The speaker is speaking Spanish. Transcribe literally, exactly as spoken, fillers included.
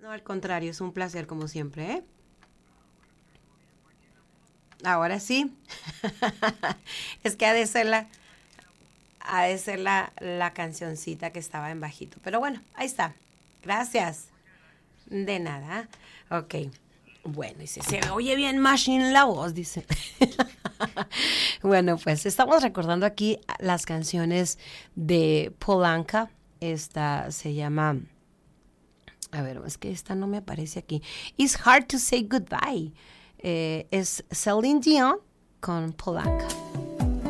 No, al contrario, es un placer como siempre, ¿eh? Ahora sí. Es que ha de ser la, ha de ser la, la cancioncita que estaba en bajito. Pero bueno, ahí está. Gracias. De nada. Ok. Bueno, dice, se me oye bien Machine la voz, dice. Bueno, pues estamos recordando aquí las canciones de Polanca. Esta se llama... A ver, es que esta no me aparece aquí. It's Hard to Say Goodbye. Eh, es Celine Dion con Polanca.